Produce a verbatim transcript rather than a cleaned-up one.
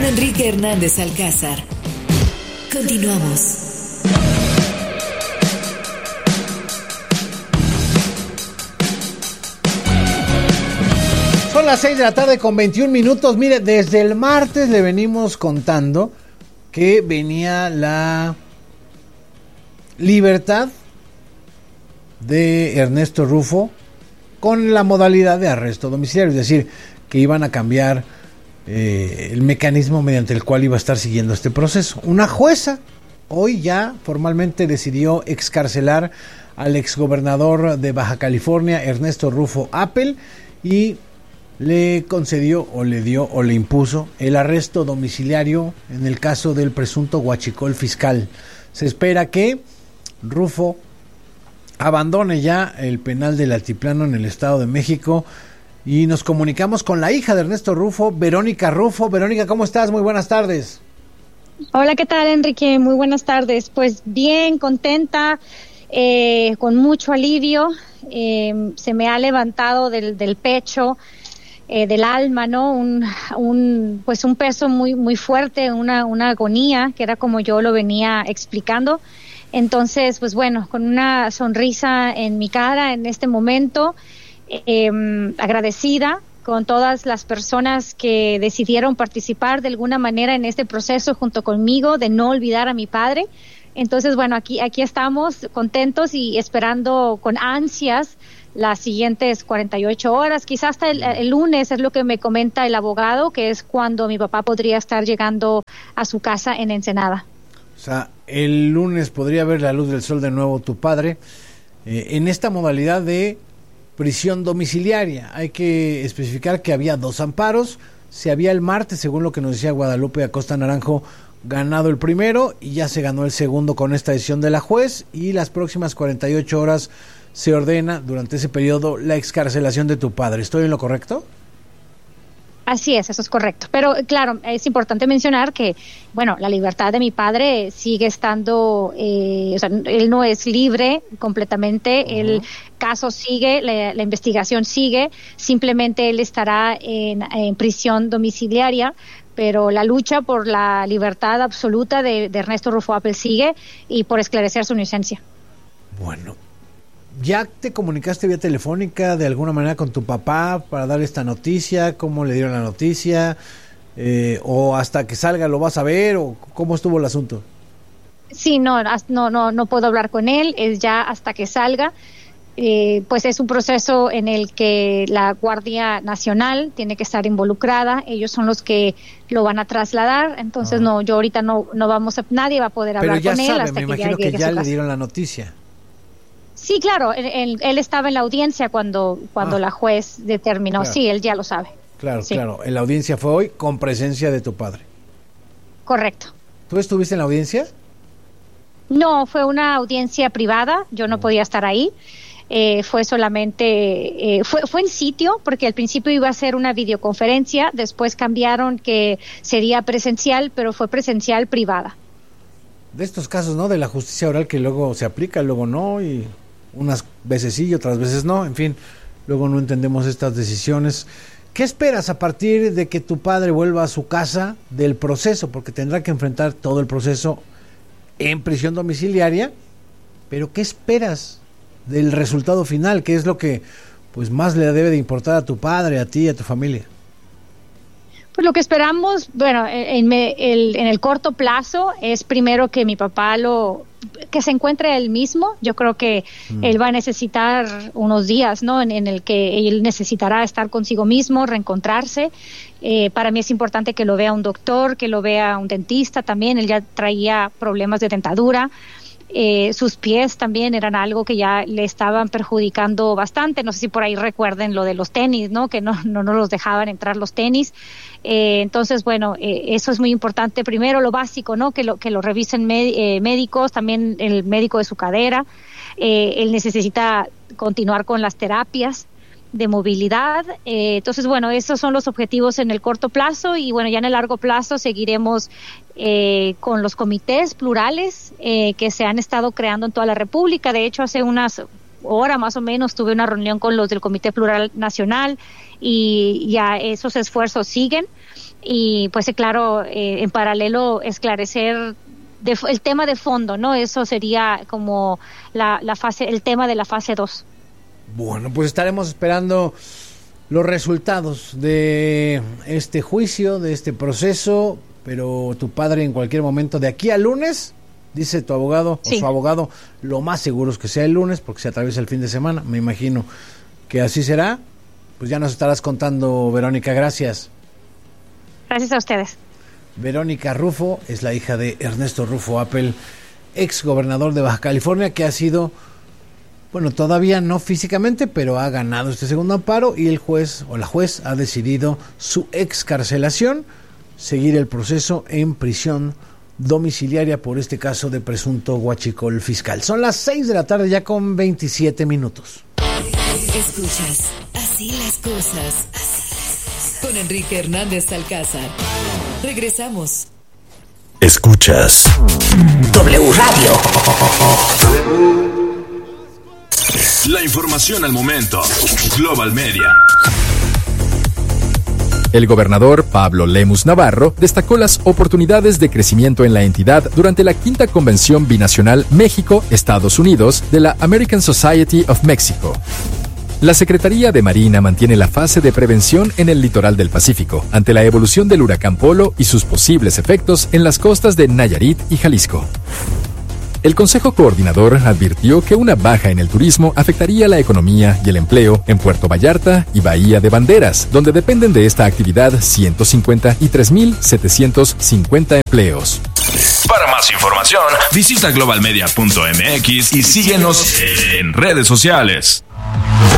Enrique Hernández Alcázar. Continuamos. Son las seis de la tarde con veintiún minutos. Mire, desde el martes le venimos contando que venía la libertad de Ernesto Rufo con la modalidad de arresto domiciliario, es decir, que iban a cambiar eh, el mecanismo mediante el cual iba a estar siguiendo este proceso. Una jueza hoy ya formalmente decidió excarcelar al exgobernador de Baja California, Ernesto Rufo Appel, y le concedió o le dio o le impuso el arresto domiciliario en el caso del presunto huachicol fiscal. Se espera que Rufo abandone ya el penal del Altiplano en el Estado de México y nos comunicamos con la hija de Ernesto Rufo, Verónica Rufo. Verónica, ¿cómo estás? Muy buenas tardes. Hola, ¿qué tal, Enrique? Muy buenas tardes. Pues bien, contenta, eh, con mucho alivio. Eh, se me ha levantado del, del pecho, eh, del alma, ¿no? Un, un, pues un peso muy, muy fuerte, una, una agonía, que era como yo lo venía explicando. Entonces, pues bueno, con una sonrisa en mi cara en este momento, eh, agradecida con todas las personas que decidieron participar de alguna manera en este proceso junto conmigo de no olvidar a mi padre. Entonces, bueno, aquí, aquí estamos contentos y esperando con ansias las siguientes cuarenta y ocho horas, quizás hasta el, el lunes, es lo que me comenta el abogado, que es cuando mi papá podría estar llegando a su casa en Ensenada. O sea, el lunes podría ver la luz del sol de nuevo tu padre eh, en esta modalidad de prisión domiciliaria. Hay que especificar que había dos amparos. Se había el martes, según lo que nos decía Guadalupe Acosta Naranjo, ganado el primero y ya se ganó el segundo con esta decisión de la juez, y las próximas cuarenta y ocho horas se ordena durante ese periodo la excarcelación de tu padre. ¿Estoy en lo correcto? Así es, eso es correcto. Pero claro, es importante mencionar que, bueno, la libertad de mi padre sigue estando, eh, o sea, él no es libre completamente, uh-huh. El caso sigue, la, la investigación sigue, simplemente él estará en, en prisión domiciliaria, pero la lucha por la libertad absoluta de, de Ernesto Rufo Appel sigue y por esclarecer su inocencia. Bueno. ¿Ya te comunicaste vía telefónica de alguna manera con tu papá para darle esta noticia? ¿Cómo le dieron la noticia? Eh, ¿O hasta que salga lo vas a ver? ¿O cómo estuvo el asunto? Sí, no, no, no, no puedo hablar con él, es ya hasta que salga. Eh, pues es un proceso en el que la Guardia Nacional tiene que estar involucrada, ellos son los que lo van a trasladar, entonces ah. no, yo ahorita no, no vamos a, nadie va a poder hablar con él sabe, hasta me que imagino ya llegue que ya a su le casa. Dieron la noticia. Sí, claro, él, él estaba en la audiencia cuando, cuando ah, la juez determinó, claro. Sí, él ya lo sabe. Claro, sí. claro, en la audiencia fue hoy con presencia de tu padre. Correcto. ¿Tú estuviste en la audiencia? No, fue una audiencia privada, yo no oh. podía estar ahí. Eh, fue solamente, eh, fue, fue en sitio, porque al principio iba a ser una videoconferencia, después cambiaron que sería presencial, pero fue presencial privada. De estos casos, ¿no? De la justicia oral que luego se aplica, luego no, y unas veces sí y otras veces no, en fin, luego no entendemos estas decisiones. ¿Qué esperas a partir de que tu padre vuelva a su casa del proceso? Porque tendrá que enfrentar todo el proceso en prisión domiciliaria, pero ¿qué esperas del resultado final? ¿Qué es lo que pues más le debe de importar a tu padre, a ti y a tu familia? Pues lo que esperamos, bueno, en, el, en el corto plazo es primero que mi papá lo, que se encuentre él mismo. Yo creo que mm. él va a necesitar unos días, ¿no? En, en el que él necesitará estar consigo mismo, reencontrarse. Eh, para mí es importante que lo vea un doctor, que lo vea un dentista también. Él ya traía problemas de dentadura. Eh, sus pies también eran algo que ya le estaban perjudicando bastante. No sé si por ahí recuerden lo de los tenis, ¿no? Que no, no nos los dejaban entrar los tenis. Eh, entonces, bueno, eh, eso es muy importante. Primero, lo básico, ¿no? Que lo, que lo revisen med- eh, médicos, también el médico de su cadera. Eh, él necesita continuar con las terapias de movilidad. Eh, entonces, bueno, esos son los objetivos en el corto plazo y, bueno, ya en el largo plazo seguiremos eh, con los comités plurales eh, que se han estado creando en toda la República. De hecho, hace unas horas más o menos tuve una reunión con los del Comité Plural Nacional y ya esos esfuerzos siguen. y pues claro, eh, en paralelo esclarecer de, el tema de fondo, ¿no? Eso sería como la, la fase, el tema de la fase dos. Bueno, pues estaremos esperando los resultados de este juicio, de este proceso, pero tu padre en cualquier momento, de aquí al lunes, dice tu abogado, sí, o su abogado, lo más seguro es que sea el lunes, porque se atraviesa el fin de semana, me imagino que así será. Pues ya nos estarás contando, Verónica, gracias. Gracias a ustedes. Verónica Rufo es la hija de Ernesto Rufo Appel, ex gobernador de Baja California, que ha sido, bueno, todavía no físicamente, pero ha ganado este segundo amparo y el juez o la juez ha decidido su excarcelación, seguir el proceso en prisión domiciliaria por este caso de presunto huachicol fiscal. Son las seis de la tarde ya con veintisiete minutos. Escuchas Así las cosas con Enrique Hernández Alcázar. Regresamos. Escuchas W Radio. La información al momento. Global Media. El gobernador Pablo Lemus Navarro destacó las oportunidades de crecimiento en la entidad durante la quinta convención binacional México-Estados Unidos de la American Society of Mexico. La Secretaría de Marina mantiene la fase de prevención en el litoral del Pacífico ante la evolución del huracán Polo y sus posibles efectos en las costas de Nayarit y Jalisco. El Consejo Coordinador advirtió que una baja en el turismo afectaría la economía y el empleo en Puerto Vallarta y Bahía de Banderas, donde dependen de esta actividad ciento cincuenta y tres mil setecientos cincuenta empleos. Para más información, visita global media punto m x y síguenos en redes sociales.